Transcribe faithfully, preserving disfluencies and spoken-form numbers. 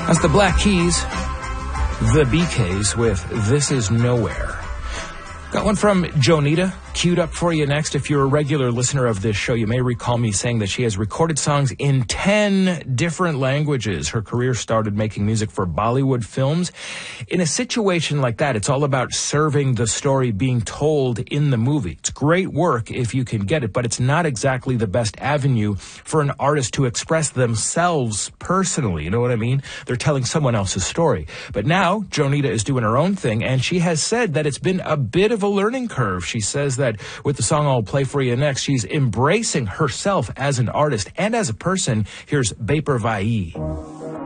That's the Black Keys, the B Ks with This Is Nowhere. Got one from Jonita queued up for you next. If you're a regular listener of this show, you may recall me saying that she has recorded songs in ten different languages. Her career started making music for Bollywood films. In a situation like that, it's all about serving the story being told in the movie. It's great work if you can get it, but it's not exactly the best avenue for an artist to express themselves personally. You know what I mean? They're telling someone else's story. But now, Jonita is doing her own thing, and she has said that it's been a bit of a learning curve. She says that with the song I'll play for you next, she's embracing herself as an artist and as a person. Here's Baper Vai.